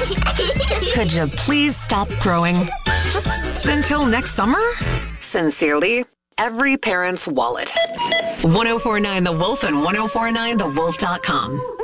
Could you please stop crowing? Just until next summer? Sincerely, every parent's wallet. 1049 The Wolf and 1049thewolf.com.